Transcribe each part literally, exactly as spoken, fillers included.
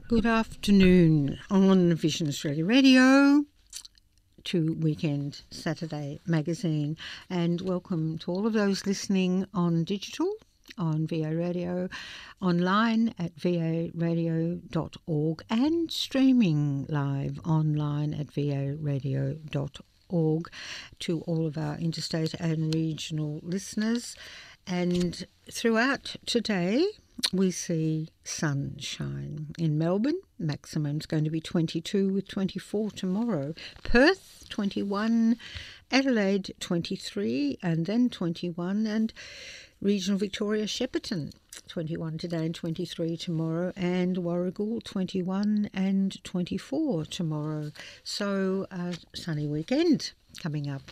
Good afternoon on Vision Australia Radio to Weekend Saturday magazine, and welcome to all of those listening on digital, on V A Radio, online at v a radio dot org and streaming live online at v a radio dot org to all of our interstate and regional listeners. And throughout today, we see sunshine. In Melbourne, maximum's going to be twenty-two with twenty-four tomorrow. Perth, twenty-one. Adelaide, twenty-three, and then twenty-one. And regional Victoria, Shepparton, twenty-one today and twenty-three tomorrow. And Warragul, twenty-one and twenty-four tomorrow. So a sunny weekend coming up.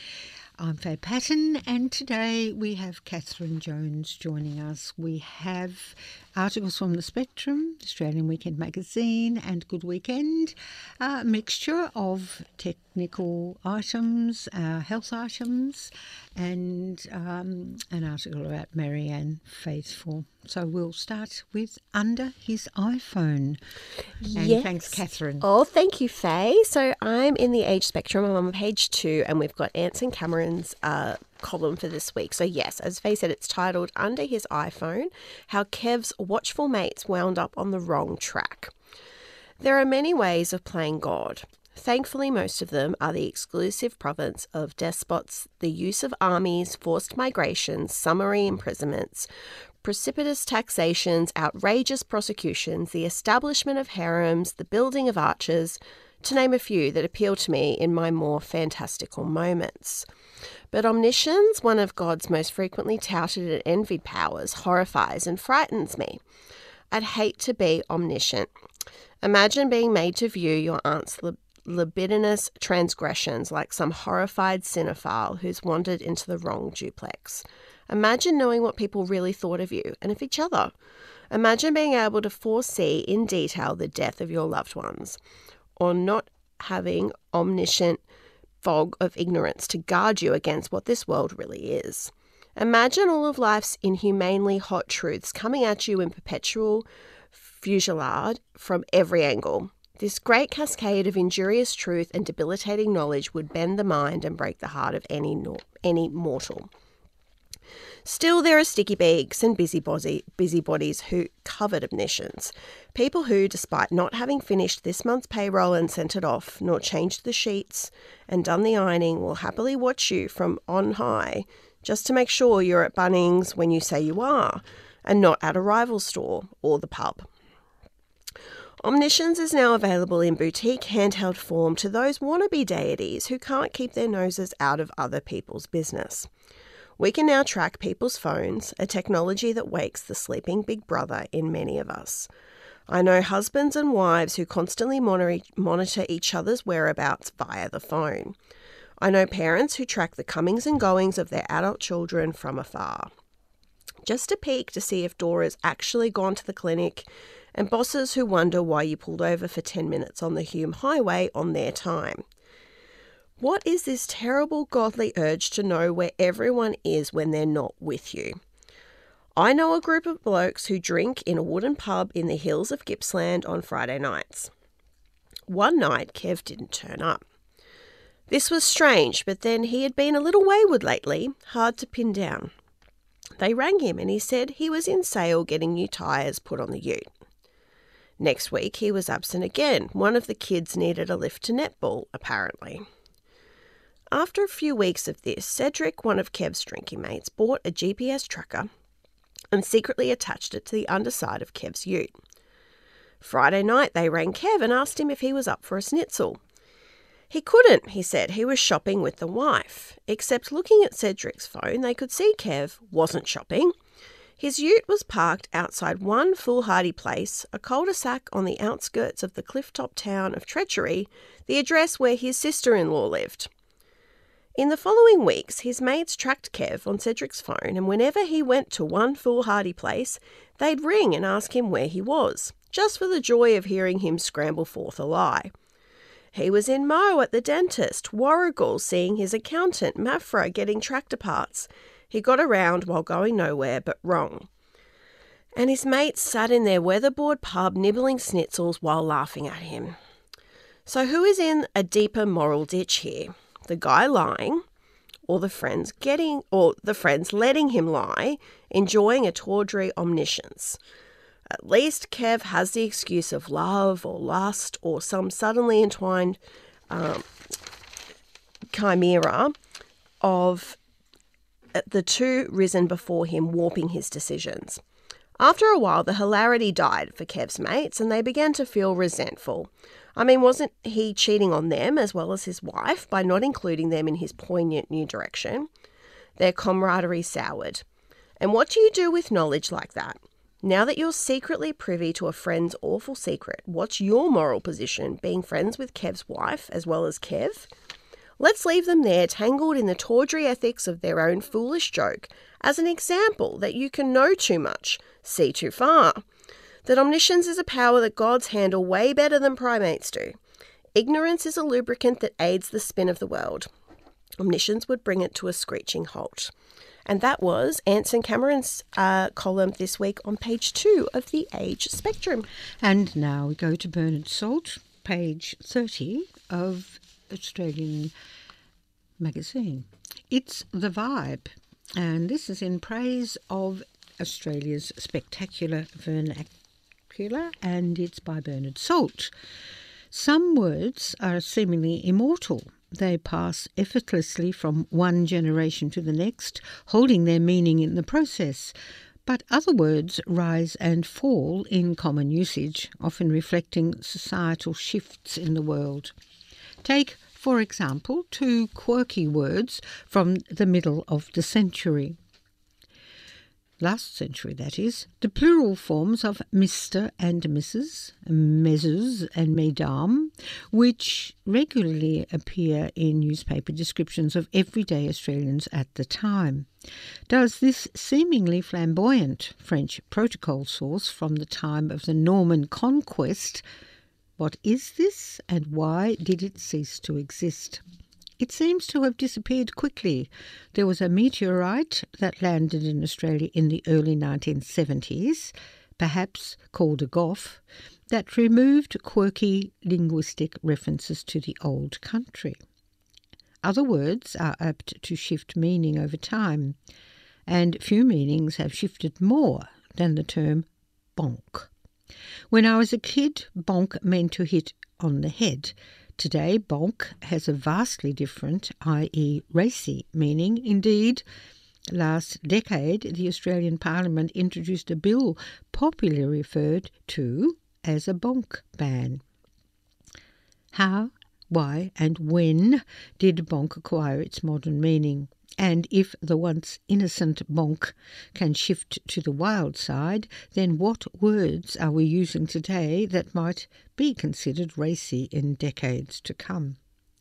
I'm Faye Patton, and today we have Catherine Jones joining us. We have articles from The Spectrum, Australian Weekend Magazine, and Good Weekend, a mixture of technical items, uh, health items, and um, an article about Marianne Faithfull. So we'll start with Under His iPhone. And yes. Thanks, Catherine. Oh, thank you, Faye. So I'm in the age spectrum. I'm on page two, and we've got Anson Cameron's uh, column for this week. So yes, as Faye said, it's titled Under His iPhone, How Kev's Watchful Mates Wound Up on the Wrong Track. There are many ways of playing God. Thankfully, most of them are the exclusive province of despots, the use of armies, forced migrations, summary imprisonments, precipitous taxations, outrageous prosecutions, the establishment of harems, the building of arches, to name a few that appeal to me in my more fantastical moments. But omniscience, one of God's most frequently touted and envied powers, horrifies and frightens me. I'd hate to be omniscient. Imagine being made to view your aunt's lib- libidinous transgressions like some horrified cinephile who's wandered into the wrong duplex. Imagine knowing what people really thought of you and of each other. Imagine being able to foresee in detail the death of your loved ones, or not having omniscient fog of ignorance to guard you against what this world really is. Imagine all of life's inhumanely hot truths coming at you in perpetual fusillade from every angle. This great cascade of injurious truth and debilitating knowledge would bend the mind and break the heart of any nor- any mortal. Still, there are sticky beaks and busybody, busybodies who covet omniscience. People who, despite not having finished this month's payroll and sent it off, nor changed the sheets and done the ironing, will happily watch you from on high just to make sure you're at Bunnings when you say you are, and not at a rival store or the pub. Omniscience is now available in boutique handheld form to those wannabe deities who can't keep their noses out of other people's business. We can now track people's phones, a technology that wakes the sleeping big brother in many of us. I know husbands and wives who constantly monitor each other's whereabouts via the phone. I know parents who track the comings and goings of their adult children from afar. Just a peek to see if Dora's actually gone to the clinic, and bosses who wonder why you pulled over for ten minutes on the Hume Highway on their time. What is this terrible godly urge to know where everyone is when they're not with you? I know a group of blokes who drink in a wooden pub in the hills of Gippsland on Friday nights. One night, Kev didn't turn up. This was strange, but then he had been a little wayward lately, hard to pin down. They rang him and he said he was in Sale getting new tyres put on the ute. Next week, he was absent again. One of the kids needed a lift to netball, apparently. After a few weeks of this, Cedric, one of Kev's drinking mates, bought a G P S tracker and secretly attached it to the underside of Kev's ute. Friday night, they rang Kev and asked him if he was up for a schnitzel. He couldn't, he said. He was shopping with the wife. Except looking at Cedric's phone, they could see Kev wasn't shopping. His ute was parked outside one foolhardy place, a cul-de-sac on the outskirts of the cliff-top town of Treachery, the address where his sister-in-law lived. In the following weeks, his mates tracked Kev on Cedric's phone, and whenever he went to one foolhardy place, they'd ring and ask him where he was, just for the joy of hearing him scramble forth a lie. He was in Mo at the dentist, Warragul seeing his accountant, Mafra, getting tractor parts. He got around while going nowhere but wrong. and his mates sat in their weatherboard pub nibbling schnitzels while laughing at him. So who is in a deeper moral ditch here? The guy lying, or the friends getting, or the friends letting him lie, enjoying a tawdry omniscience? At least Kev has the excuse of love or lust or some suddenly entwined um, chimera of the two risen before him, warping his decisions. After a while, the hilarity died for Kev's mates and they began to feel resentful. I mean, wasn't he cheating on them as well as his wife by not including them in his poignant new direction? Their camaraderie soured. And what do you do with knowledge like that? Now that you're secretly privy to a friend's awful secret, what's your moral position, being friends with Kev's wife as well as Kev? Let's leave them there, tangled in the tawdry ethics of their own foolish joke, as an example that you can know too much, see too far. That omniscience is a power that gods handle way better than primates do. Ignorance is a lubricant that aids the spin of the world. Omniscience would bring it to a screeching halt. And that was Anson Cameron's uh, column this week on page two of the Age Spectrum. And now we go to Bernard Salt, page thirty of Australian Magazine. It's the vibe, and this is in praise of Australia's spectacular vernacular, and it's by Bernard Salt. Some words are seemingly immortal. They pass effortlessly from one generation to the next, holding their meaning in the process. But other words rise and fall in common usage, often reflecting societal shifts in the world. Take, for example, two quirky words from the middle of the century. Last century, that is, the plural forms of Mister and Missus, Messrs and Mesdames, which regularly appear in newspaper descriptions of everyday Australians at the time. Does this seemingly flamboyant French protocol source from the time of the Norman conquest? What is this, and why did it cease to exist? It seems to have disappeared quickly. There was a meteorite that landed in Australia in the early nineteen seventies, perhaps called a Goff, that removed quirky linguistic references to the old country. Other words are apt to shift meaning over time, and few meanings have shifted more than the term bonk. When I was a kid, bonk meant to hit on the head. Today, bonk has a vastly different, that is racy, meaning. Indeed, last decade, the Australian Parliament introduced a bill popularly referred to as a bonk ban. How, why and when did bonk acquire its modern meaning? And if the once innocent bonk can shift to the wild side, then what words are we using today that might be considered racy in decades to come?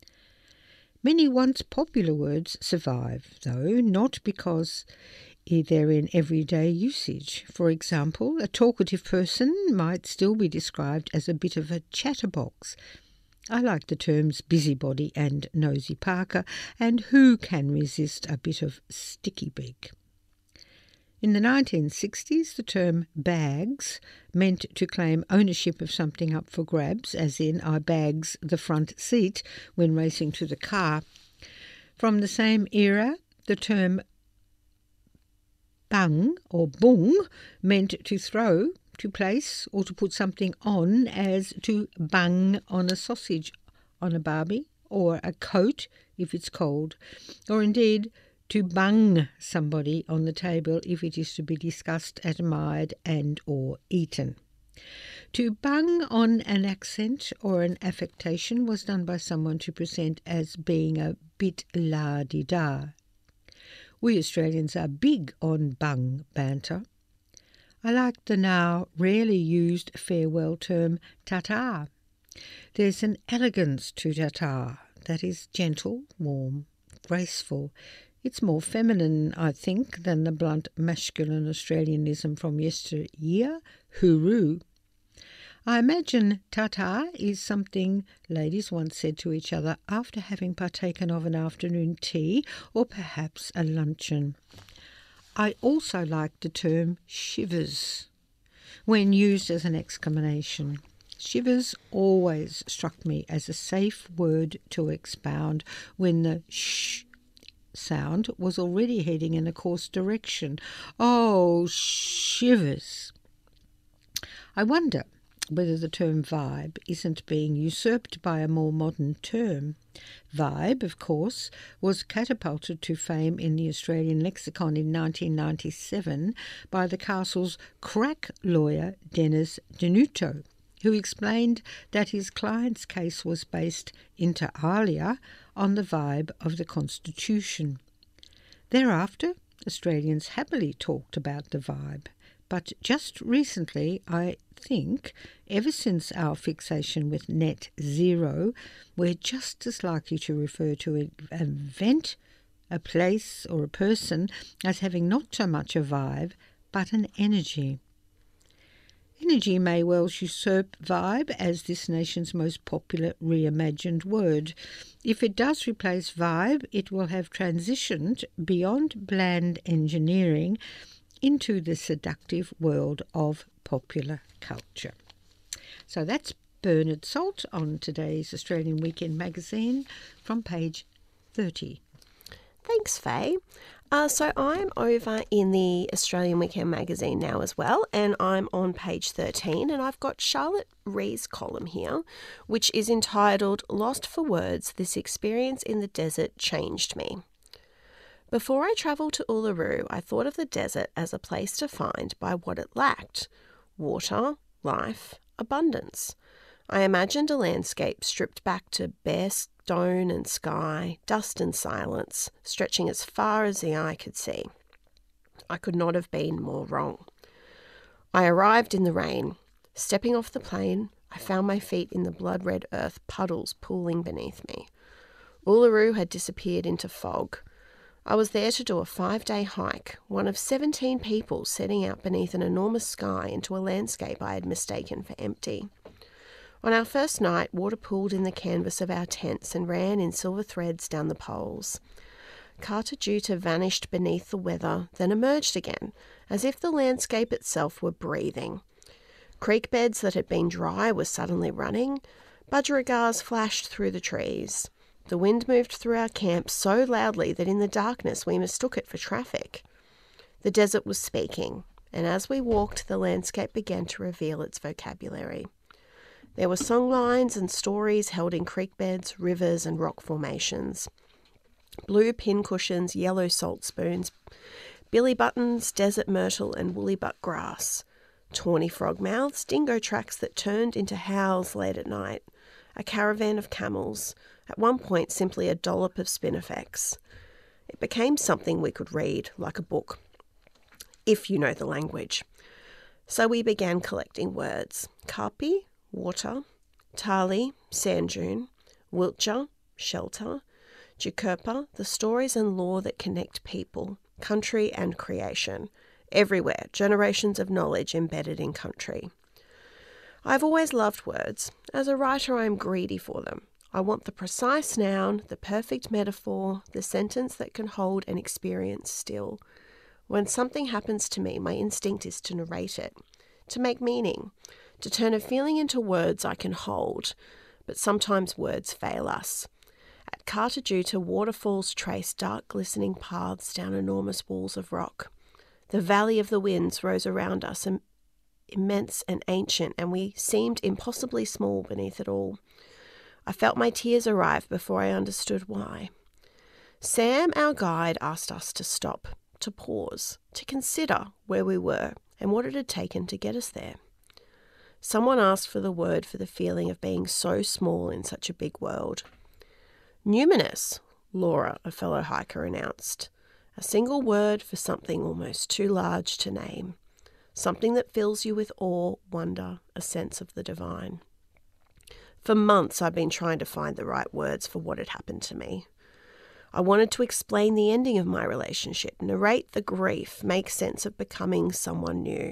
Many once popular words survive, though, not because they're in everyday usage. For example, a talkative person might still be described as a bit of a chatterbox. I like the terms busybody and nosy Parker, and who can resist a bit of sticky beak? In the nineteen sixties, the term bags meant to claim ownership of something up for grabs, as in I bags the front seat when racing to the car. From the same era, the term bung or bung meant to throw, to place, or to put something on, as to bung on a sausage on a barbie, or a coat if it's cold, or indeed to bung somebody on the table if it is to be discussed, admired and or eaten. To bung on an accent or an affectation was done by someone to present as being a bit la-di-da. We Australians are big on bung banter. I like the now rarely used farewell term ta-ta. There's an elegance to ta-ta that is gentle, warm, graceful. It's more feminine, I think, than the blunt masculine Australianism from yesteryear, hooroo. I imagine ta-ta is something ladies once said to each other after having partaken of an afternoon tea or perhaps a luncheon. I also like the term shivers. when used as an exclamation. Shivers always struck me as a safe word to expound when the sh sound was already heading in a course direction. Oh, shivers! I wonder whether the term vibe isn't being usurped by a more modern term. Vibe, of course, was catapulted to fame in the Australian lexicon in nineteen ninety-seven by the castle's crack lawyer Dennis Denuto, who explained that his client's case was based inter alia on the vibe of the Constitution. Thereafter, Australians happily talked about the vibe, but just recently, I think, ever since our fixation with net zero, we're just as likely to refer to an event, a place or a person as having not so much a vibe, but an energy. Energy may well usurp vibe as this nation's most popular reimagined word. If it does replace vibe, it will have transitioned beyond bland engineering into the seductive world of popular culture. So that's Bernard Salt on today's Australian Weekend magazine from page thirty. Thanks, Faye. Uh, so I'm over in the Australian Weekend magazine now as well, and I'm on page thirteen, and I've got Charlotte Ree's column here, which is entitled Lost for Words, This Experience in the Desert Changed Me. Before I travelled to Uluru, I thought of the desert as a place defined by what it lacked: water, life, abundance. I imagined a landscape stripped back to bare stone and sky, dust and silence, stretching as far as the eye could see. I could not have been more wrong. I arrived in the rain. Stepping off the plane, I found my feet in the blood-red earth puddles pooling beneath me. Uluru had disappeared into fog. I was there to do a five-day hike, one of seventeen people setting out beneath an enormous sky into a landscape I had mistaken for empty. On our first night, water pooled in the canvas of our tents and ran in silver threads down the poles. Kata Tjuta vanished beneath the weather, then emerged again, as if the landscape itself were breathing. Creek beds that had been dry were suddenly running. Budgerigars flashed through the trees. The wind moved through our camp so loudly that in the darkness we mistook it for traffic. The desert was speaking, and as we walked, the landscape began to reveal its vocabulary. There were songlines and stories held in creek beds, rivers, and rock formations. Blue pincushions, yellow salt spoons, billy buttons, desert myrtle, and woolly butt grass. Tawny frog mouths, dingo tracks that turned into howls late at night, a caravan of camels, at one point simply a dollop of spinifex. It became something we could read, like a book, if you know the language. So we began collecting words. Kapi, water; Tali, sand dune; Wiltja, shelter; Jukurpa, the stories and lore that connect people, country and creation. Everywhere, generations of knowledge embedded in country. I've always loved words. As a writer, I am greedy for them. I want the precise noun, the perfect metaphor, the sentence that can hold an experience still. When something happens to me, my instinct is to narrate it, to make meaning, to turn a feeling into words I can hold. But sometimes words fail us. At Kata Tjuta, waterfalls trace dark glistening paths down enormous walls of rock. The Valley of the Winds rose around us, im- immense and ancient, and we seemed impossibly small beneath it all. I felt my tears arrive before I understood why. Sam, our guide, asked us to stop, to pause, to consider where we were and what it had taken to get us there. Someone asked for the word for the feeling of being so small in such a big world. Numinous, Laura, a fellow hiker, announced. A single word for something almost too large to name. Something that fills you with awe, wonder, a sense of the divine. For months I've been trying to find the right words for what had happened to me. I wanted to explain the ending of my relationship, narrate the grief, make sense of becoming someone new.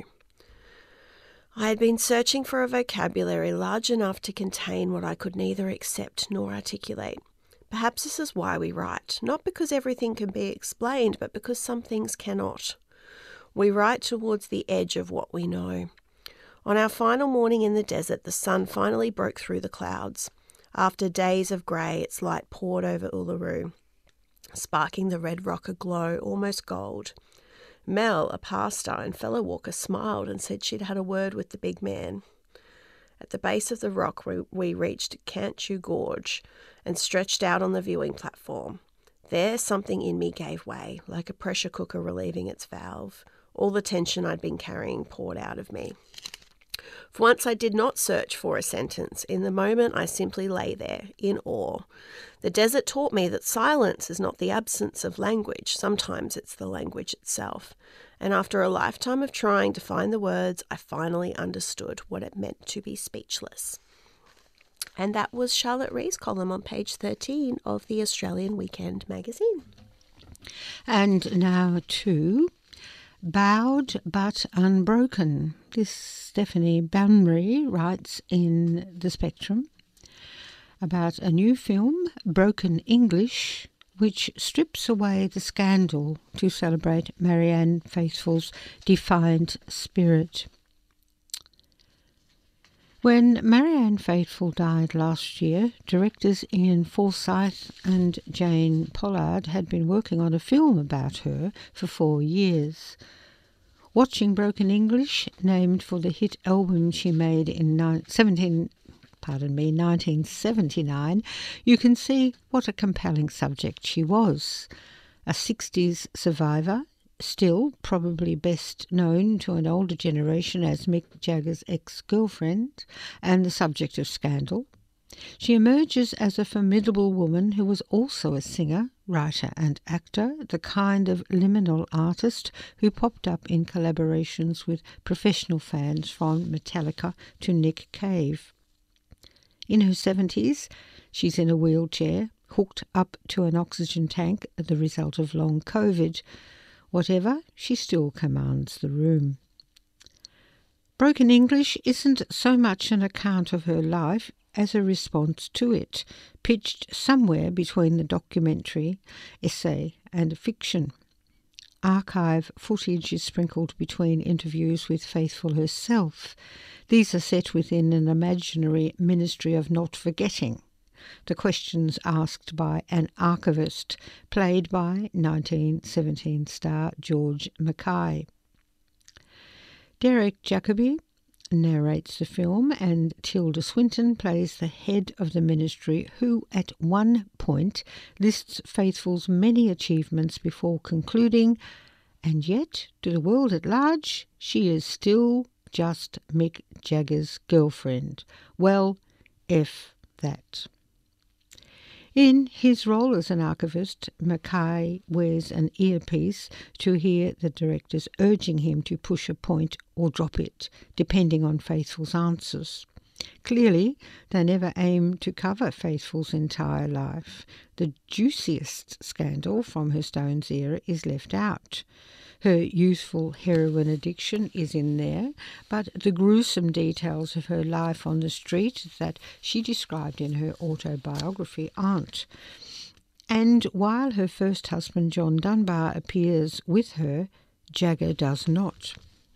I had been searching for a vocabulary large enough to contain what I could neither accept nor articulate. Perhaps this is why we write, not because everything can be explained, but because some things cannot. We write towards the edge of what we know. On our final morning in the desert, the sun finally broke through the clouds. After days of grey, its light poured over Uluru, sparking the red rock aglow, almost gold. Mel, a pastor and fellow walker, smiled and said she'd had a word with the big man. At the base of the rock, we, we reached Cantu Gorge and stretched out on the viewing platform. There, something in me gave way, like a pressure cooker relieving its valve. All the tension I'd been carrying poured out of me. For once I did not search for a sentence. In the moment, I simply lay there, in awe. The desert taught me that silence is not the absence of language. Sometimes it's the language itself. And after a lifetime of trying to find the words, I finally understood what it meant to be speechless. And that was Charlotte Ree's column on page thirteen of the Australian Weekend magazine. And now to Bowed but Unbroken. This Stephanie Banbury writes in The Spectrum about a new film, Broken English, which strips away the scandal to celebrate Marianne Faithfull's defiant spirit. When Marianne Faithfull died last year, directors Ian Forsyth and Jane Pollard had been working on a film about her for four years. Watching Broken English, named for the hit album she made in seventeen, pardon me, nineteen seventy-nine, you can see what a compelling subject she was. A sixties survivor, still probably best known to an older generation as Mick Jagger's ex-girlfriend and the subject of scandal. She emerges as a formidable woman who was also a singer, writer and actor, the kind of liminal artist who popped up in collaborations with professional fans from Metallica to Nick Cave. In her seventies, she's in a wheelchair, hooked up to an oxygen tank, the result of long COVID. Whatever, she still commands the room. Broken English isn't so much an account of her life as a response to it, pitched somewhere between the documentary, essay and fiction. Archive footage is sprinkled between interviews with Faithfull herself. These are set within an imaginary ministry of not forgetting. The questions asked by an archivist, played by nineteen seventeen star George Mackay. Derek Jacobi narrates the film, and Tilda Swinton plays the head of the ministry, who at one point lists Faithfull's many achievements before concluding, and yet, to the world at large, she is still just Mick Jagger's girlfriend. Well, F that. In his role as an archivist, Mackay wears an earpiece to hear the directors urging him to push a point or drop it, depending on Faithfull's answers. Clearly, they never aim to cover Faithfull's entire life. The juiciest scandal from her Stones era is left out. Her youthful heroin addiction is in there, but the gruesome details of her life on the street that she described in her autobiography aren't. And while her first husband John Dunbar appears with her, Jagger does not.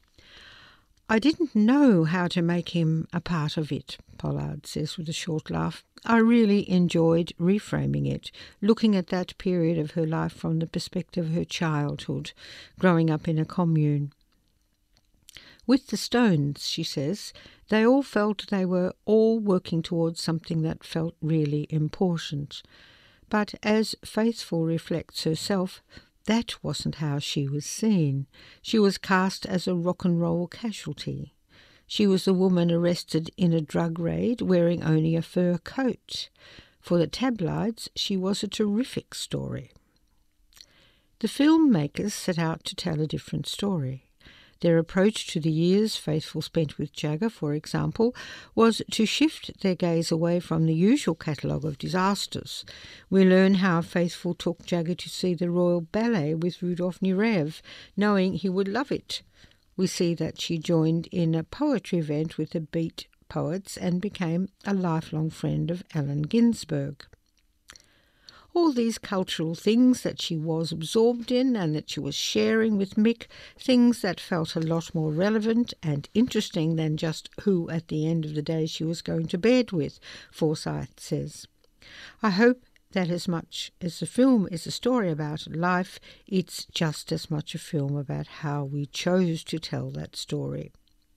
I didn't know how to make him a part of it, Pollard says with a short laugh. I really enjoyed reframing it, looking at that period of her life from the perspective of her childhood, growing up in a commune. With the Stones, she says, they all felt they were all working towards something that felt really important. But as Faithfull reflects herself, that wasn't how she was seen. She was cast as a rock and roll casualty. She was a woman arrested in a drug raid wearing only a fur coat. For the tabloids, she was a terrific story. The filmmakers set out to tell a different story. Their approach to the years Faithfull spent with Jagger, for example, was to shift their gaze away from the usual catalogue of disasters. We learn how Faithfull took Jagger to see the Royal Ballet with Rudolf Nureyev, knowing he would love it. We see that she joined in a poetry event with the Beat Poets and became a lifelong friend of Allen Ginsberg. All these cultural things that she was absorbed in and that she was sharing with Mick, things that felt a lot more relevant and interesting than just who at the end of the day she was going to bed with, Forsyth says. I hope that as much as the film is a story about life, it's just as much a film about how we chose to tell that story.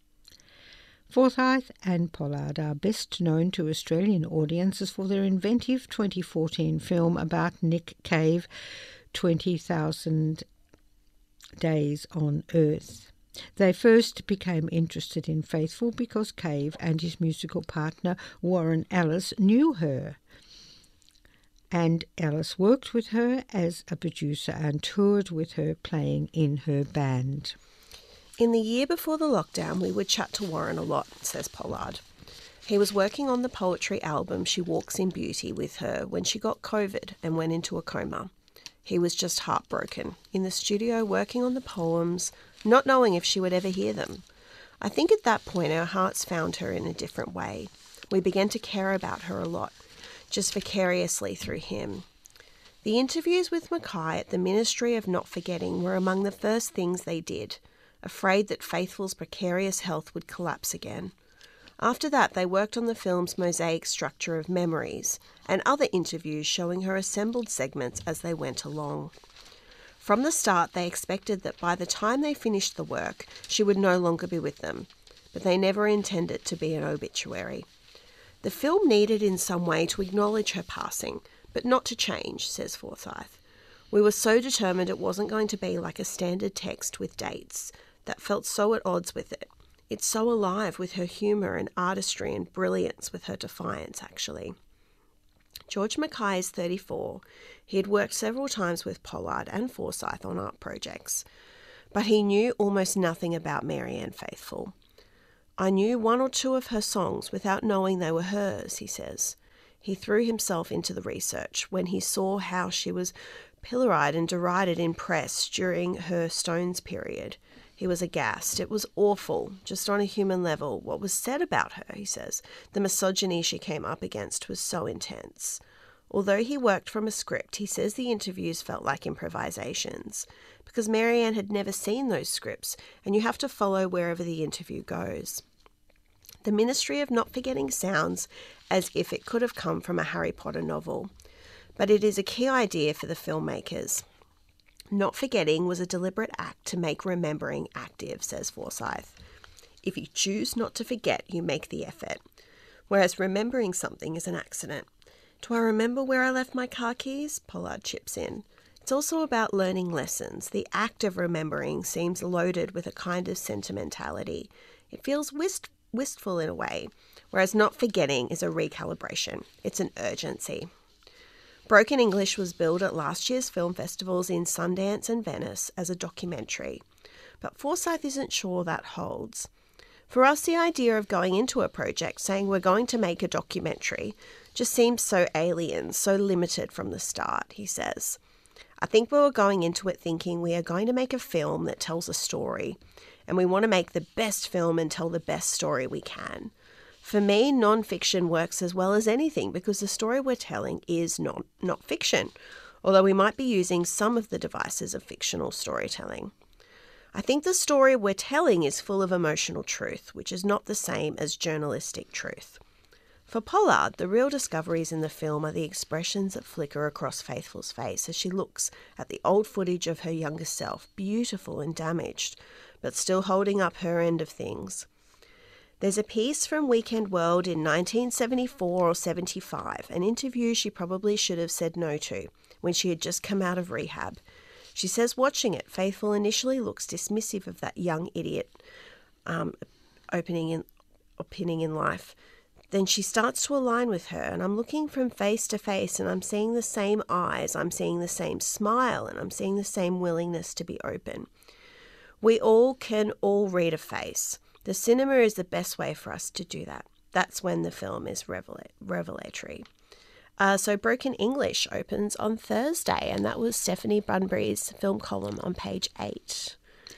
Forsyth and Pollard are best known to Australian audiences for their inventive twenty fourteen film about Nick Cave, twenty thousand Days on Earth. They first became interested in Faithfull because Cave and his musical partner Warren Ellis knew her. And Ellis worked with her as a producer and toured with her playing in her band. In the year before the lockdown, we would chat to Warren a lot, says Pollard. He was working on the poetry album She Walks in Beauty with her when she got COVID and went into a coma. He was just heartbroken, in the studio working on the poems, not knowing if she would ever hear them. I think at that point our hearts found her in a different way. We began to care about her a lot, just vicariously through him. The interviews with Mackay at the Ministry of Not Forgetting were among the first things they did, afraid that Faithfull's precarious health would collapse again. After that, they worked on the film's mosaic structure of memories and other interviews showing her assembled segments as they went along. From the start, they expected that by the time they finished the work, she would no longer be with them, but they never intended it to be an obituary. The film needed in some way to acknowledge her passing, but not to change, says Forsyth. We were so determined it wasn't going to be like a standard text with dates that felt so at odds with it. It's so alive with her humour and artistry and brilliance with her defiance, actually. George Mackay is thirty-four. He had worked several times with Pollard and Forsyth on art projects, but he knew almost nothing about Marianne Faithfull. I knew one or two of her songs without knowing they were hers, he says. He threw himself into the research when he saw how she was pilloried and derided in press during her Stones period. He was aghast. It was awful, just on a human level. What was said about her, he says, the misogyny she came up against was so intense. Although he worked from a script, he says the interviews felt like improvisations, because Marianne had never seen those scripts, and you have to follow wherever the interview goes. The Ministry of Not Forgetting sounds as if it could have come from a Harry Potter novel, but it is a key idea for the filmmakers. Not forgetting was a deliberate act to make remembering active, says Forsyth. If you choose not to forget, you make the effort, whereas remembering something is an accident. Do I remember where I left my car keys? Pollard chips in. It's also about learning lessons. The act of remembering seems loaded with a kind of sentimentality. It feels wist- wistful in a way, whereas not forgetting is a recalibration. It's an urgency. Broken English was billed at last year's film festivals in Sundance and Venice as a documentary, but Forsyth isn't sure that holds. For us, the idea of going into a project saying we're going to make a documentary just seems so alien, so limited from the start, he says. I think we were going into it thinking we are going to make a film that tells a story, and we want to make the best film and tell the best story we can. For me, non-fiction works as well as anything because the story we're telling is not, not fiction, although we might be using some of the devices of fictional storytelling. I think the story we're telling is full of emotional truth, which is not the same as journalistic truth. For Pollard, the real discoveries in the film are the expressions that flicker across Faithfull's face as she looks at the old footage of her younger self, beautiful and damaged, but still holding up her end of things. There's a piece from Weekend World in nineteen seventy-four or seventy-five, an interview she probably should have said no to when she had just come out of rehab. She says watching it, Faithfull initially looks dismissive of that young idiot um, opening in, opening in life. Then she starts to align with her, and I'm looking from face to face, and I'm seeing the same eyes, I'm seeing the same smile, and I'm seeing the same willingness to be open. We all can all read a face. The cinema is the best way for us to do that. That's when the film is revela- revelatory. Uh, so Broken English opens on Thursday, and that was Stephanie Bunbury's film column on page eight.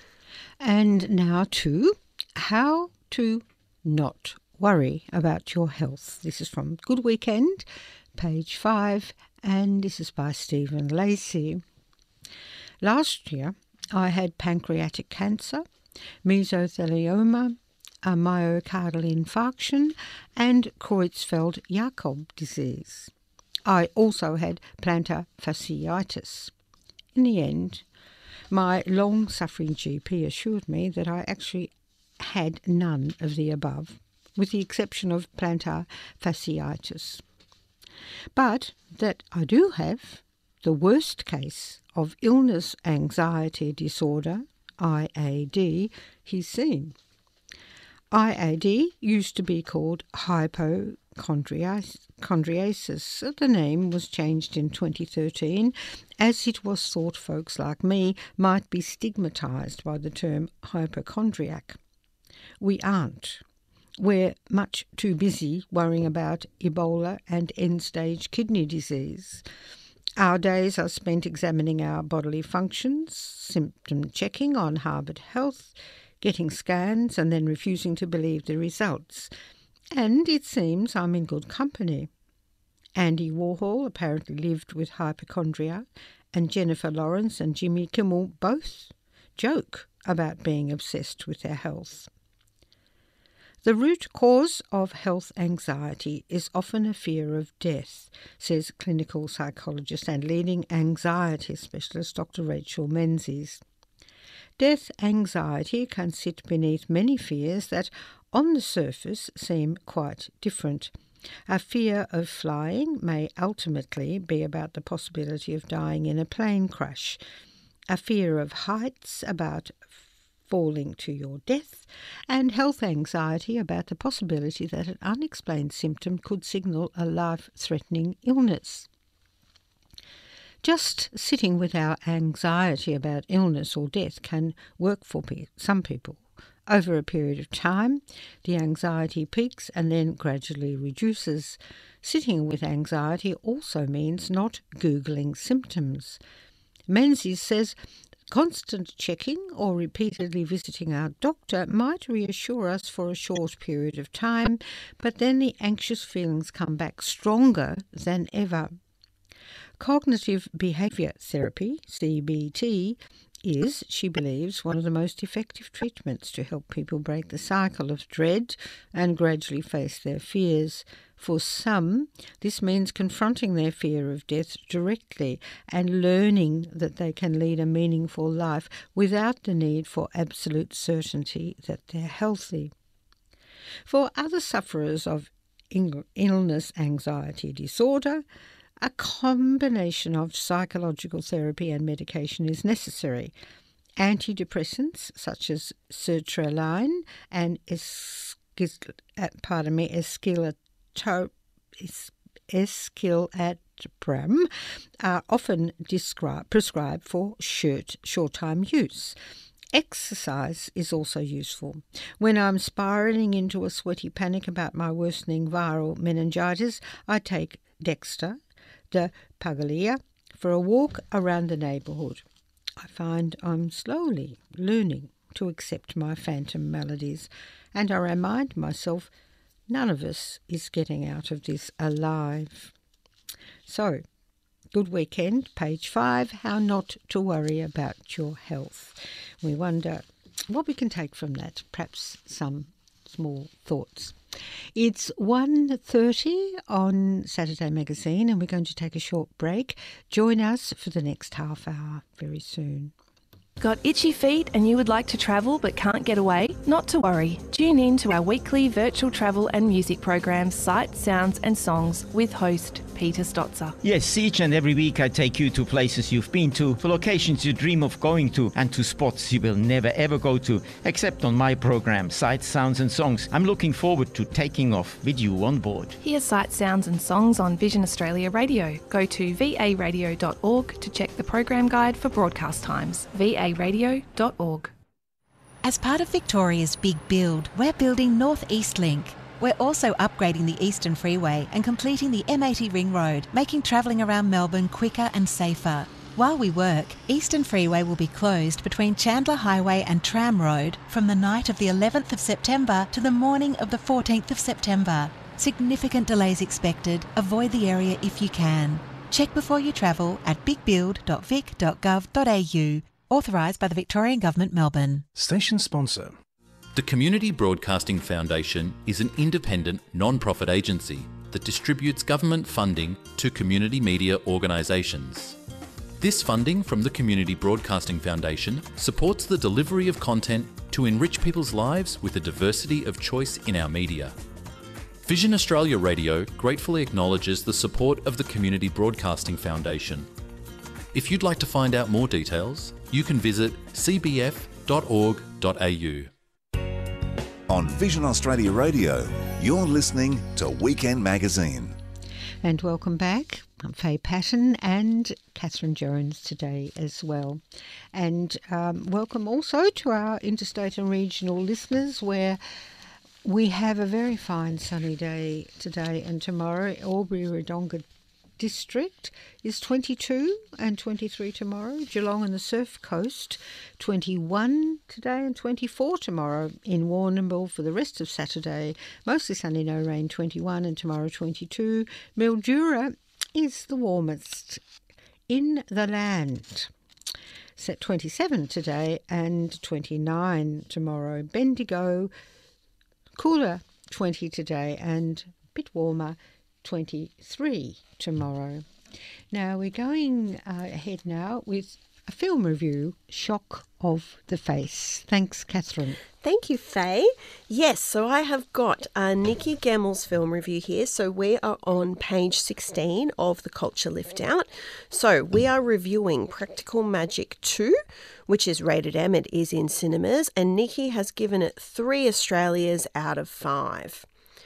And now to how to not worry about your health. This is from Good Weekend, page five, and this is by Stephen Lacey. Last year, I had pancreatic cancer, mesothelioma, a myocardial infarction, and Creutzfeldt-Jakob disease. I also had plantar fasciitis. In the end, my long-suffering G P assured me that I actually had none of the above, with the exception of plantar fasciitis, but that I do have the worst case of illness anxiety disorder, I A D, he's seen. I A D used to be called hypochondriasis. The name was changed in twenty thirteen as it was thought folks like me might be stigmatised by the term hypochondriac. We aren't. We're much too busy worrying about Ebola and end-stage kidney disease. Our days are spent examining our bodily functions, symptom checking on Harvard Health, getting scans and then refusing to believe the results. And it seems I'm in good company. Andy Warhol apparently lived with hypochondria, and Jennifer Lawrence and Jimmy Kimmel both joke about being obsessed with their health. The root cause of health anxiety is often a fear of death, says clinical psychologist and leading anxiety specialist Doctor Rachel Menzies. Death anxiety can sit beneath many fears that, on the surface, seem quite different. A fear of flying may ultimately be about the possibility of dying in a plane crash. A fear of heights about falling to your death, and health anxiety about the possibility that an unexplained symptom could signal a life-threatening illness. Just sitting with our anxiety about illness or death can work for pe- some people. Over a period of time, the anxiety peaks and then gradually reduces. Sitting with anxiety also means not Googling symptoms. Menzies says constant checking or repeatedly visiting our doctor might reassure us for a short period of time, but then the anxious feelings come back stronger than ever. Cognitive behaviour therapy, C B T, is, she believes, one of the most effective treatments to help people break the cycle of dread and gradually face their fears. For some, this means confronting their fear of death directly and learning that they can lead a meaningful life without the need for absolute certainty that they're healthy. For other sufferers of illness anxiety disorder, a combination of psychological therapy and medication is necessary. Antidepressants such as sertraline and es- pardon me, escilato- es- escilatopram are often described, prescribed for short, short-time use. Exercise is also useful. When I'm spiralling into a sweaty panic about my worsening viral meningitis, I take Dexter, the Pagalia, for a walk around the neighbourhood. I find I'm slowly learning to accept my phantom maladies, and I remind myself none of us is getting out of this alive. So, good weekend, page five, how not to worry about your health. We wonder what we can take from that, perhaps some small thoughts. It's one thirty on Saturday Magazine, and we're going to take a short break. Join us for the next half hour very soon. Got itchy feet and you would like to travel but can't get away? Not to worry. Tune in to our weekly virtual travel and music program, Sights, Sounds and Songs, with host Peter Stotzer. Yes, each and every week I take you to places you've been to, for locations you dream of going to, and to spots you will never ever go to, except on my program, Sights, Sounds and Songs. I'm looking forward to taking off with you on board. Hear Sights, Sounds and Songs on Vision Australia Radio. Go to v a radio dot org to check the program guide for broadcast times. v a radio dot org. As part of Victoria's big build, we're building North East Link. We're also upgrading the Eastern Freeway and completing the M eighty Ring Road, making travelling around Melbourne quicker and safer. While we work, Eastern Freeway will be closed between Chandler Highway and Tram Road from the night of the eleventh of September to the morning of the fourteenth of September. Significant delays expected. Avoid the area if you can. Check before you travel at big build dot vic dot gov dot a u. Authorised by the Victorian Government, Melbourne. Station sponsor. The Community Broadcasting Foundation is an independent, non-profit agency that distributes government funding to community media organisations. This funding from the Community Broadcasting Foundation supports the delivery of content to enrich people's lives with a diversity of choice in our media. Vision Australia Radio gratefully acknowledges the support of the Community Broadcasting Foundation. If you'd like to find out more details, you can visit c b f dot org dot a u. On Vision Australia Radio, you're listening to Weekend Magazine. And welcome back. I'm Faye Patton and Catherine Jones today as well. And um, welcome also to our interstate and regional listeners, where we have a very fine sunny day today and tomorrow. Albury-Wodonga District is twenty-two and twenty-three tomorrow. Geelong and the Surf Coast, twenty-one today and twenty-four tomorrow. In Warrnambool for the rest of Saturday, mostly sunny, no rain, twenty-one, and tomorrow twenty-two. Mildura is the warmest in the land. Set twenty-seven today and twenty-nine tomorrow. Bendigo, cooler, twenty today and a bit warmer, twenty-three tomorrow. Now we're going uh, ahead now with a film review, Shock of the Face. Thanks, Catherine. Thank you, Faye. Yes, so I have got uh, Nikki Gemmell's film review here. So we are on page sixteen of the Culture Lift Out. So we are reviewing Practical Magic two, which is rated M. It is in cinemas, and Nikki has given it three Australias out of five.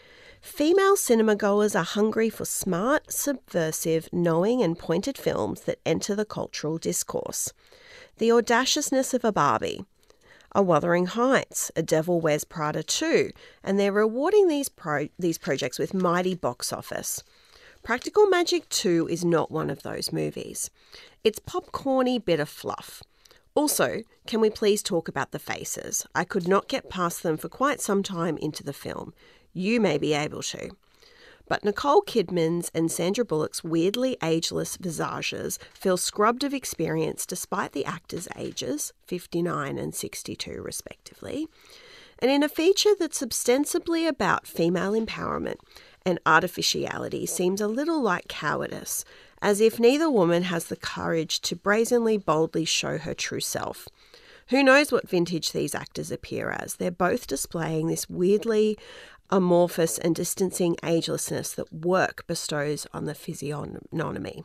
Female cinemagoers are hungry for smart, subversive, knowing and pointed films that enter the cultural discourse. The audaciousness of a Barbie, a Wuthering Heights, a Devil Wears Prada two, and they're rewarding these pro- these projects with mighty box office. Practical Magic two is not one of those movies. It's popcorny bit of fluff. Also, can we please talk about the faces? I could not get past them for quite some time into the film. You may be able to. But Nicole Kidman's and Sandra Bullock's weirdly ageless visages feel scrubbed of experience despite the actors' ages, fifty-nine and sixty-two respectively. And in a feature that's ostensibly about female empowerment and artificiality seems a little like cowardice, as if neither woman has the courage to brazenly, boldly show her true self. Who knows what vintage these actors appear as? They're both displaying this weirdly amorphous and distancing agelessness that work bestows on the physiognomy.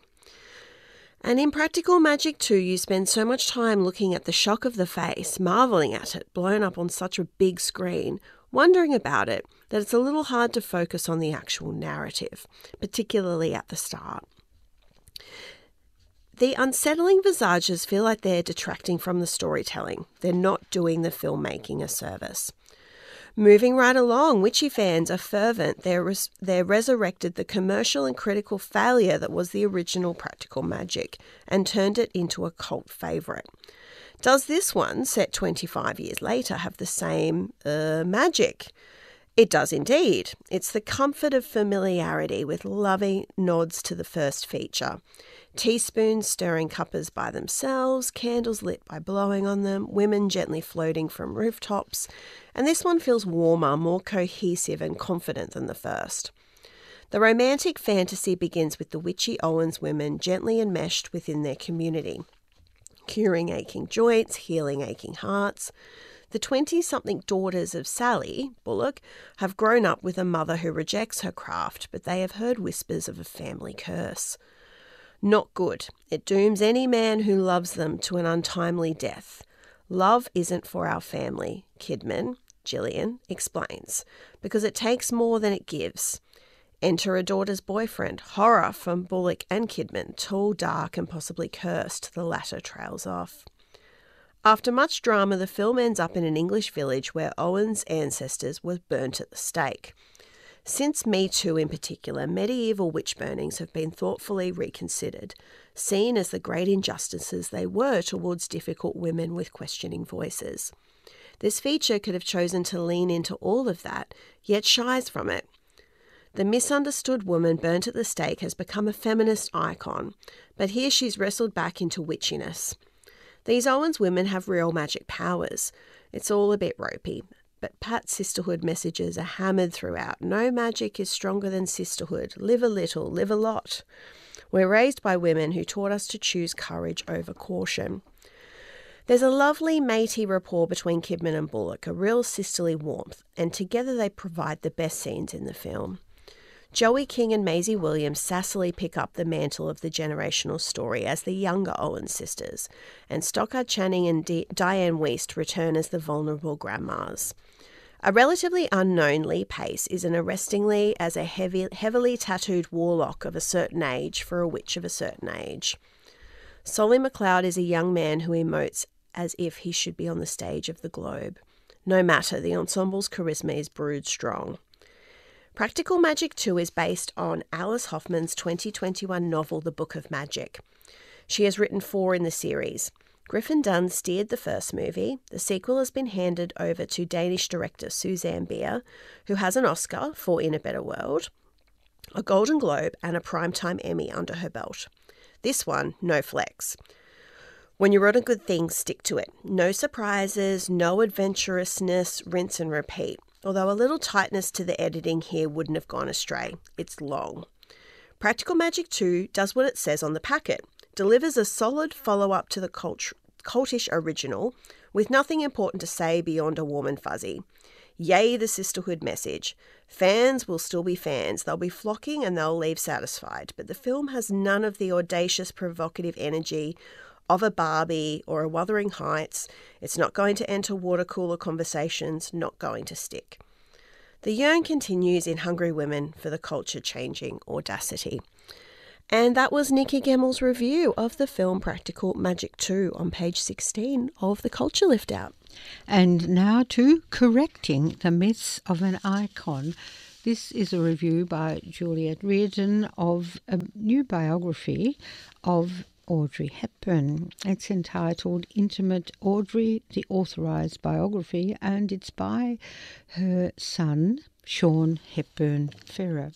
And in Practical Magic two, you spend so much time looking at the shock of the face, marvelling at it, blown up on such a big screen, wondering about it, that it's a little hard to focus on the actual narrative, particularly at the start. The unsettling visages feel like they're detracting from the storytelling. They're not doing the filmmaking a service. Moving right along, witchy fans are fervent. They're, res- they're resurrected the commercial and critical failure that was the original Practical Magic and turned it into a cult favourite. Does this one, set twenty-five years later, have the same uh, magic? It does indeed. It's the comfort of familiarity with loving nods to the first feature. Teaspoons stirring cuppers by themselves, candles lit by blowing on them, women gently floating from rooftops, and this one feels warmer, more cohesive and confident than the first. The romantic fantasy begins with the witchy Owens women gently enmeshed within their community, curing aching joints, healing aching hearts. The twenty-something daughters of Sally Bullock have grown up with a mother who rejects her craft, but they have heard whispers of a family curse. Not good. It dooms any man who loves them to an untimely death. Love isn't for our family, Kidman, Gillian, explains, because it takes more than it gives. Enter a daughter's boyfriend, horror from Bullock and Kidman, tall, dark and possibly cursed, the latter trails off. After much drama, the film ends up in an English village where Owen's ancestors were burnt at the stake. Since Me Too in particular, medieval witch burnings have been thoughtfully reconsidered, seen as the great injustices they were towards difficult women with questioning voices. This feature could have chosen to lean into all of that, yet shies from it. The misunderstood woman burnt at the stake has become a feminist icon, but here she's wrestled back into witchiness. These Owens women have real magic powers. It's all a bit ropey, but Pat's sisterhood messages are hammered throughout. No magic is stronger than sisterhood. Live a little, live a lot. We're raised by women who taught us to choose courage over caution. There's a lovely matey rapport between Kidman and Bullock, a real sisterly warmth, and together they provide the best scenes in the film. Joey King and Maisie Williams sassily pick up the mantle of the generational story as the younger Owens sisters, and Stockard Channing and D- Diane Wiest return as the vulnerable grandmas. A relatively unknown Lee Pace is an arrestingly as a heavy, heavily tattooed warlock of a certain age for a witch of a certain age. Solly McLeod is a young man who emotes as if he should be on the stage of the globe. No matter, the ensemble's charisma is brewed strong. Practical Magic two is based on Alice Hoffman's twenty twenty-one novel The Book of Magic. She has written four in the series. Griffin Dunne steered the first movie. The sequel has been handed over to Danish director Suzanne Bier, who has an Oscar for In a Better World, a Golden Globe and a Primetime Emmy under her belt. This one, no flex. When you're on a good thing, stick to it. No surprises, no adventurousness, rinse and repeat. Although a little tightness to the editing here wouldn't have gone astray. It's long. Practical Magic two does what it says on the packet, delivers a solid follow-up to the cult- cultish original, with nothing important to say beyond a warm and fuzzy. Yay, the sisterhood message. Fans will still be fans. They'll be flocking and they'll leave satisfied. But the film has none of the audacious, provocative energy of a Barbie or a Wuthering Heights. It's not going to enter water cooler conversations, not going to stick. The yearn continues in Hungry Women for the culture-changing audacity. And that was Nikki Gemmel's review of the film Practical Magic two on page sixteen of the Culture Lift Out. And now to Correcting the Myths of an Icon. This is a review by Juliet Reardon of a new biography of Audrey Hepburn. It's entitled Intimate Audrey, the Authorised Biography, and it's by her son, Sean Hepburn Ferrer.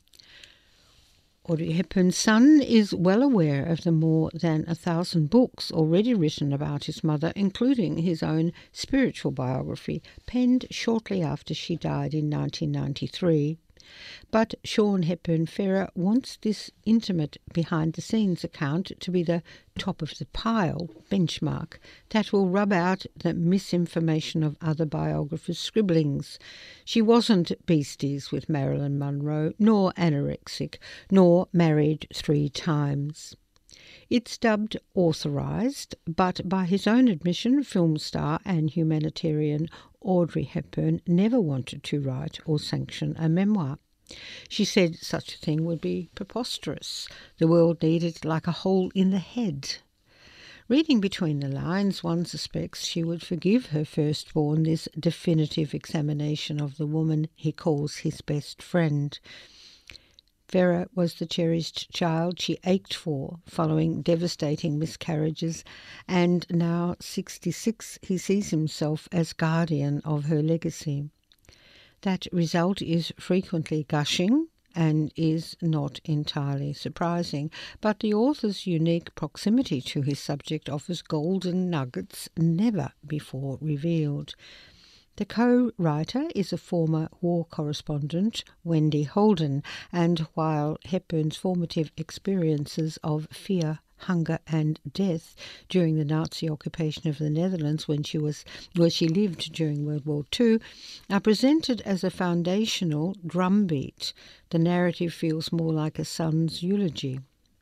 Audrey Hepburn's son is well aware of the more than a thousand books already written about his mother, including his own spiritual biography, penned shortly after she died in nineteen ninety-three. But Sean Hepburn Ferrer wants this intimate behind-the-scenes account to be the top of the pile benchmark that will rub out the misinformation of other biographers' scribblings. She wasn't beasties with Marilyn Monroe, nor anorexic, nor married three times. It's dubbed authorised, but by his own admission, film star and humanitarian Audrey Hepburn never wanted to write or sanction a memoir. She said such a thing would be preposterous. The world needed it like a hole in the head. Reading between the lines, one suspects she would forgive her firstborn this definitive examination of the woman he calls his best friend. Ferrer was the cherished child she ached for following devastating miscarriages, and now sixty-six, he sees himself as guardian of her legacy. That result is frequently gushing and is not entirely surprising, but the author's unique proximity to his subject offers golden nuggets never before revealed. The co-writer is a former war correspondent, Wendy Holden, and while Hepburn's formative experiences of fear, hunger and death during the Nazi occupation of the Netherlands when she was where she lived during World War Two are presented as a foundational drumbeat, the narrative feels more like a son's eulogy.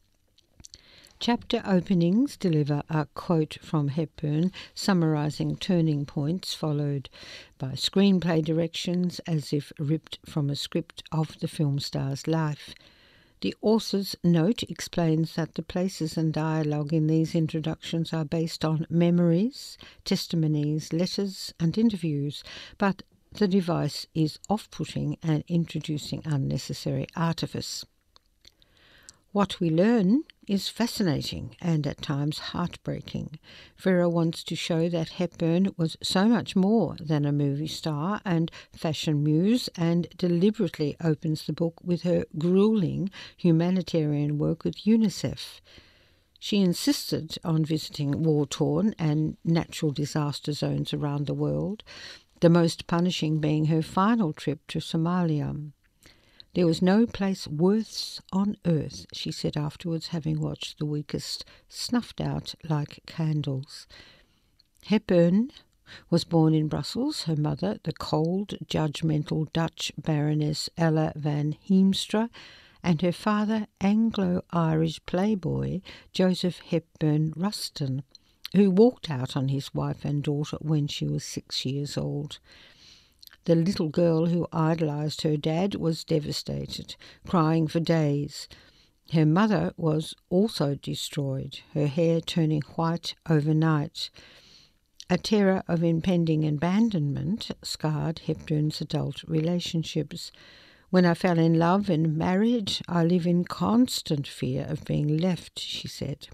Chapter openings deliver a quote from Hepburn summarising turning points, followed by screenplay directions as if ripped from a script of the film star's life. The author's note explains that the places and dialogue in these introductions are based on memories, testimonies, letters and interviews, but the device is off-putting and introducing unnecessary artifice. What we learn is fascinating and at times heartbreaking. Vera wants to show that Hepburn was so much more than a movie star and fashion muse, and deliberately opens the book with her grueling humanitarian work with UNICEF. She insisted on visiting war-torn and natural disaster zones around the world, the most punishing being her final trip to Somalia. There was no place worse on earth, she said afterwards, having watched the weakest snuffed out like candles. Hepburn was born in Brussels. Her mother, the cold, judgmental Dutch Baroness Ella van Heemstra, and her father, Anglo-Irish playboy Joseph Hepburn Ruston, who walked out on his wife and daughter when she was six years old. The little girl who idolised her dad was devastated, crying for days. Her mother was also destroyed, her hair turning white overnight. A terror of impending abandonment scarred Hepburn's adult relationships. When I fell in love and married, I live in constant fear of being left, she said.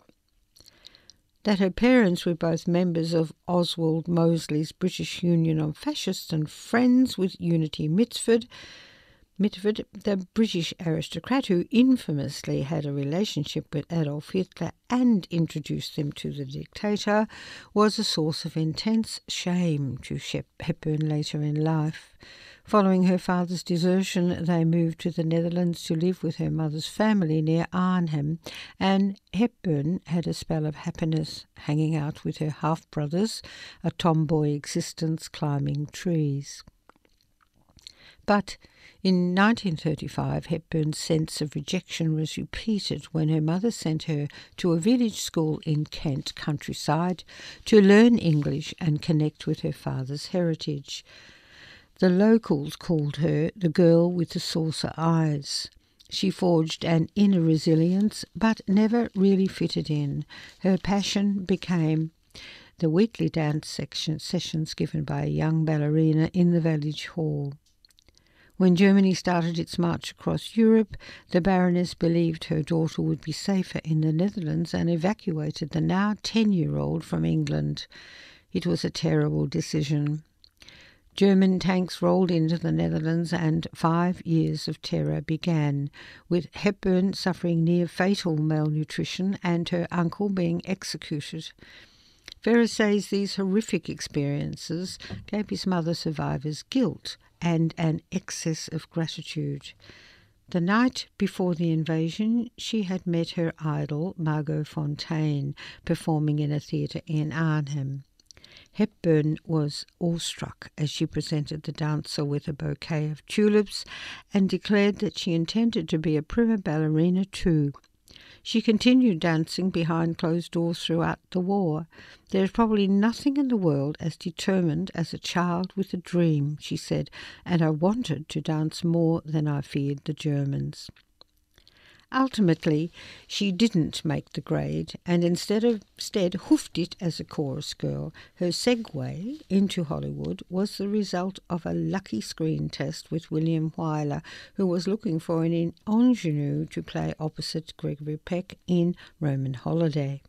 That her parents were both members of Oswald Mosley's British Union of Fascists and friends with Unity Mitford, Mitford, the British aristocrat who infamously had a relationship with Adolf Hitler and introduced them to the dictator, was a source of intense shame to Hepburn later in life. Following her father's desertion, they moved to the Netherlands to live with her mother's family near Arnhem, and Hepburn had a spell of happiness hanging out with her half-brothers, a tomboy existence climbing trees. But in nineteen thirty-five, Hepburn's sense of rejection was repeated when her mother sent her to a village school in Kent countryside to learn English and connect with her father's heritage. The locals called her the girl with the saucer eyes. She forged an inner resilience, but never really fitted in. Her passion became the weekly dance section, sessions given by a young ballerina in the village hall. When Germany started its march across Europe, the Baroness believed her daughter would be safer in the Netherlands and evacuated the now ten-year-old from England. It was a terrible decision. German tanks rolled into the Netherlands and five years of terror began, with Hepburn suffering near-fatal malnutrition and her uncle being executed. Vera says these horrific experiences gave his mother survivors guilt and an excess of gratitude. The night before the invasion, she had met her idol, Margot Fonteyn, performing in a theatre in Arnhem. Hepburn was awestruck as she presented the dancer with a bouquet of tulips and declared that she intended to be a prima ballerina too. She continued dancing behind closed doors throughout the war. There is probably nothing in the world as determined as a child with a dream, she said, and I wanted to dance more than I feared the Germans. Ultimately, she didn't make the grade and instead of instead hoofed it as a chorus girl. Her segue into Hollywood was the result of a lucky screen test with William Wyler, who was looking for an ingenue to play opposite Gregory Peck in Roman Holiday.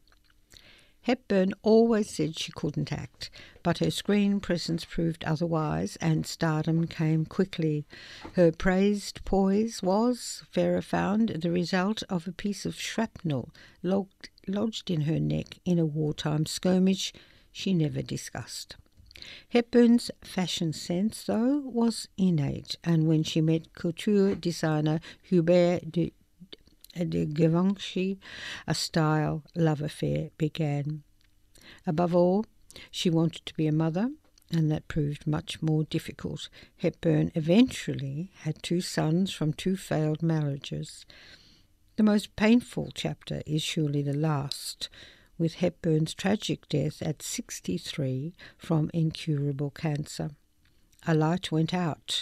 Hepburn always said she couldn't act, but her screen presence proved otherwise, and stardom came quickly. Her praised poise was, Vera found, the result of a piece of shrapnel lodged, lodged in her neck in a wartime skirmish she never discussed. Hepburn's fashion sense, though, was innate, and when she met couture designer Hubert de de Givenchy, a style love affair began. Above all, she wanted to be a mother, and that proved much more difficult. Hepburn eventually had two sons from two failed marriages. The most painful chapter is surely the last, with Hepburn's tragic death at sixty-three from incurable cancer. A light went out.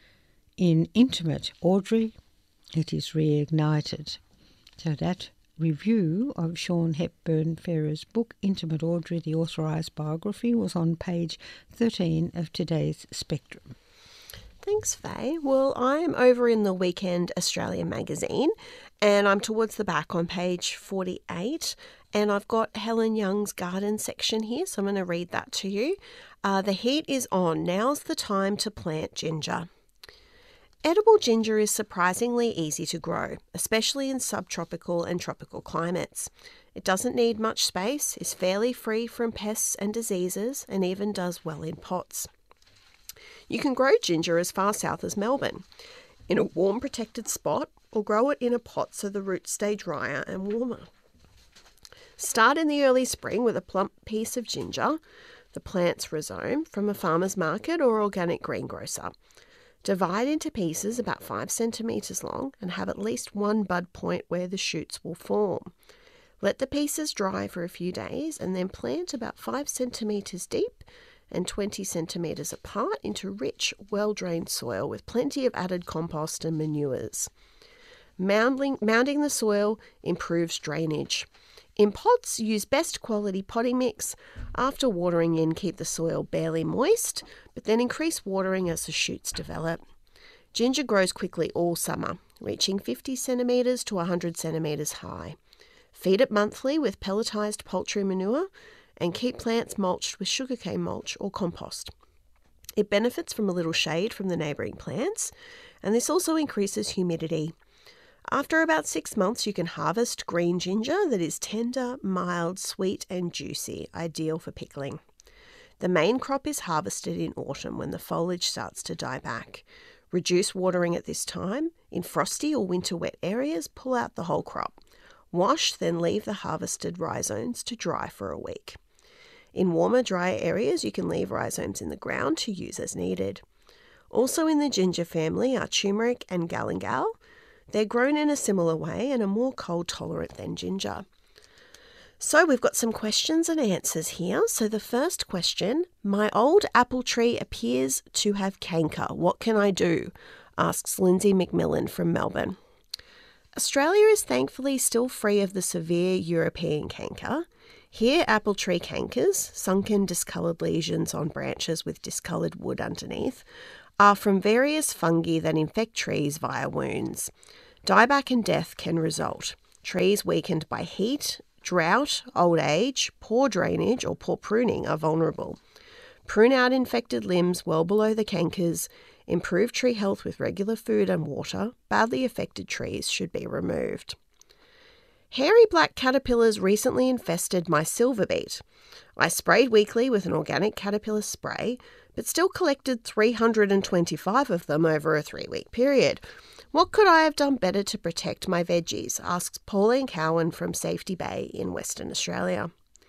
In Intimate Audrey, it is reignited. So that review of Sean Hepburn Ferrer's book, Intimate Audrey, the authorised biography, was on page thirteen of today's Spectrum. Thanks, Faye. Well, I'm over in the Weekend Australia magazine, and I'm towards the back on page forty-eight, and I've got Helen Young's garden section here, so I'm going to read that to you. Uh, the heat is on. Now's the time to plant ginger. Edible ginger is surprisingly easy to grow, especially in subtropical and tropical climates. It doesn't need much space, is fairly free from pests and diseases, and even does well in pots. You can grow ginger as far south as Melbourne, in a warm protected spot, or grow it in a pot so the roots stay drier and warmer. Start in the early spring with a plump piece of ginger, the plant's rhizome, from a farmer's market or organic greengrocer. Divide into pieces about five centimetres long and have at least one bud point where the shoots will form. Let the pieces dry for a few days and then plant about five centimetres deep and twenty centimetres apart into rich, well-drained soil with plenty of added compost and manures. Mounding, mounding the soil improves drainage. In pots, use best quality potting mix. After watering in, keep the soil barely moist, but then increase watering as the shoots develop. Ginger grows quickly all summer, reaching fifty centimetres to one hundred centimetres high. Feed it monthly with pelletised poultry manure and keep plants mulched with sugarcane mulch or compost. It benefits from a little shade from the neighbouring plants, and this also increases humidity. After about six months, you can harvest green ginger that is tender, mild, sweet and juicy, ideal for pickling. The main crop is harvested in autumn when the foliage starts to die back. Reduce watering at this time. In frosty or winter wet areas, pull out the whole crop. Wash, then leave the harvested rhizomes to dry for a week. In warmer, dry areas, you can leave rhizomes in the ground to use as needed. Also in the ginger family are turmeric and galangal. They're grown in a similar way and are more cold tolerant than ginger. So we've got some questions and answers here. So the first question, my old apple tree appears to have canker. What can I do? Asks Lindsay McMillan from Melbourne. Australia is thankfully still free of the severe European canker. Here, apple tree cankers, sunken discoloured lesions on branches with discoloured wood underneath, are from various fungi that infect trees via wounds. Dieback and death can result. Trees weakened by heat, drought, old age, poor drainage or poor pruning are vulnerable. Prune out infected limbs well below the cankers. Improve tree health with regular food and water. Badly affected trees should be removed. Hairy black caterpillars recently infested my silver beet. I sprayed weekly with an organic caterpillar spray, but still collected three hundred twenty-five of them over a three-week period. What could I have done better to protect my veggies? Asks Pauline Cowan from Safety Bay in Western Australia.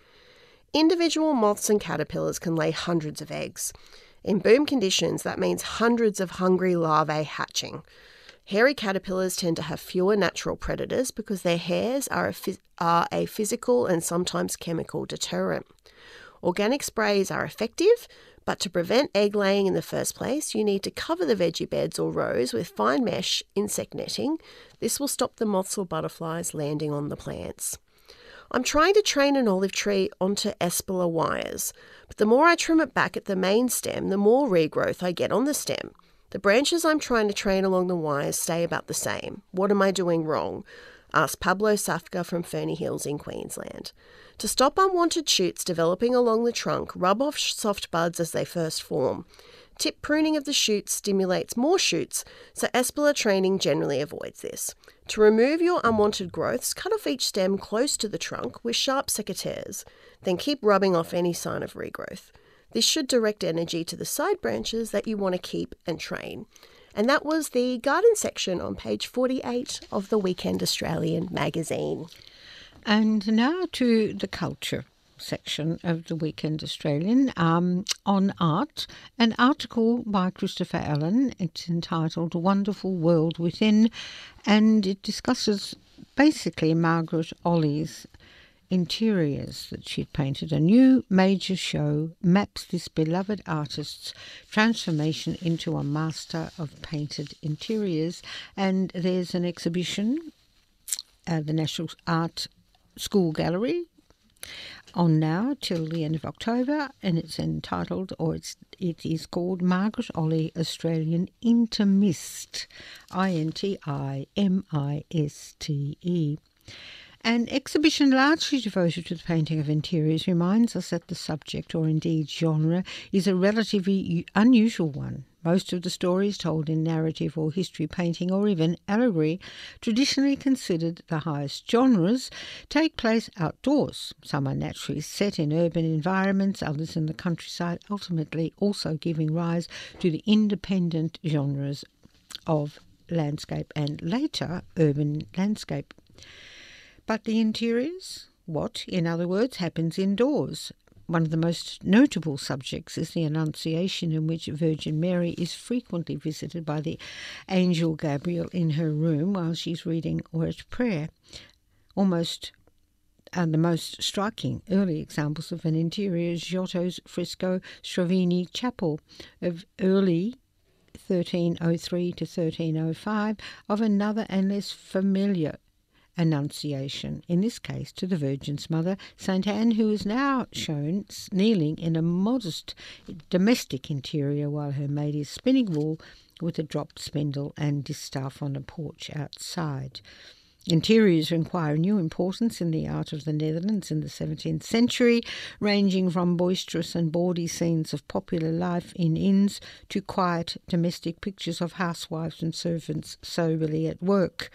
Individual moths and caterpillars can lay hundreds of eggs. In boom conditions, that means hundreds of hungry larvae hatching. Hairy caterpillars tend to have fewer natural predators because their hairs are a, phys- are a physical and sometimes chemical deterrent. Organic sprays are effective, but to prevent egg laying in the first place, you need to cover the veggie beds or rows with fine mesh insect netting. This will stop the moths or butterflies landing on the plants. I'm trying to train an olive tree onto Espula wires, but the more I trim it back at the main stem, the more regrowth I get on the stem. The branches I'm trying to train along the wires stay about the same. What am I doing wrong? Asked Pablo Safka from Ferny Hills in Queensland. To stop unwanted shoots developing along the trunk, rub off soft buds as they first form. Tip pruning of the shoots stimulates more shoots, so Espula training generally avoids this. To remove your unwanted growths, cut off each stem close to the trunk with sharp secateurs, then keep rubbing off any sign of regrowth. This should direct energy to the side branches that you want to keep and train. And that was the garden section on page forty-eight of the Weekend Australian magazine. And now to the culture section of the Weekend Australian um, on art. An article by Christopher Allen. It's entitled Wonderful World Within, and it discusses basically Margaret Olley's interiors that she'd painted. A new major show maps this beloved artist's transformation into a master of painted interiors, and there's an exhibition at the National Art School Gallery on now till the end of October, and it's entitled, or it's it is called Margaret Olley Australian Intimiste, I N T I M I S T E. An exhibition largely devoted to the painting of interiors reminds us that the subject, or indeed genre, is a relatively unusual one. Most of the stories told in narrative or history painting or even allegory, traditionally considered the highest genres, take place outdoors. Some are naturally set in urban environments, others in the countryside, ultimately also giving rise to the independent genres of landscape and later urban landscape. But the interiors? What, in other words, happens indoors? One of the most notable subjects is the Annunciation, in which Virgin Mary is frequently visited by the angel Gabriel in her room while she's reading or at prayer. Almost and the most striking early examples of an interior is Giotto's fresco Stravini Chapel of early thirteen oh three to thirteen oh five of another and less familiar Annunciation, in this case to the Virgin's mother, Saint Anne, who is now shown kneeling in a modest domestic interior while her maid is spinning wool with a dropped spindle and distaff on a porch outside. Interiors acquire new importance in the art of the Netherlands in the seventeenth century, ranging from boisterous and bawdy scenes of popular life in inns to quiet domestic pictures of housewives and servants soberly at work.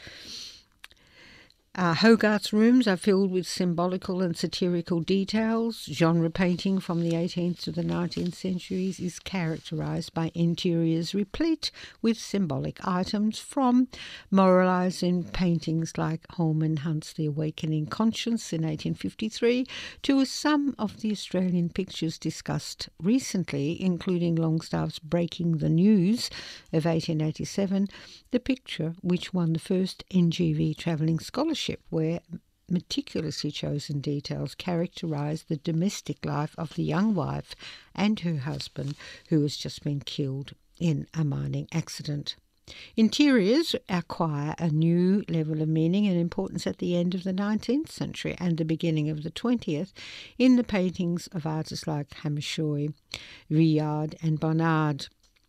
Uh, Hogarth's rooms are filled with symbolical and satirical details. Genre painting from the eighteenth to the nineteenth centuries is characterised by interiors replete with symbolic items, from moralising paintings like Holman Hunt's The Awakening Conscience in eighteen fifty-three to some of the Australian pictures discussed recently, including Longstaff's Breaking the News of eighteen eighty-seven, the picture which won the first N G V Travelling Scholarship, where meticulously chosen details characterise the domestic life of the young wife and her husband, who has just been killed in a mining accident. Interiors acquire a new level of meaning and importance at the end of the nineteenth century and the beginning of the twentieth in the paintings of artists like Hammershøi, Vuillard and Bonnard.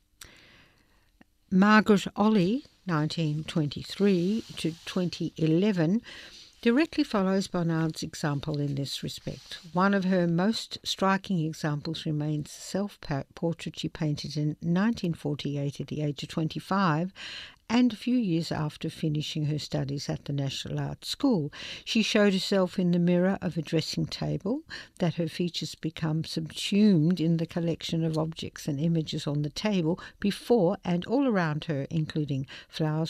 Margaret Olley, nineteen twenty-three to twenty eleven, directly follows Bonnard's example in this respect. One of her most striking examples remains the self-portrait she painted in nineteen forty-eight at the age of twenty-five, and a few years after finishing her studies at the National Art School. She showed herself in the mirror of a dressing table, that her features become subsumed in the collection of objects and images on the table before and all around her, including flowers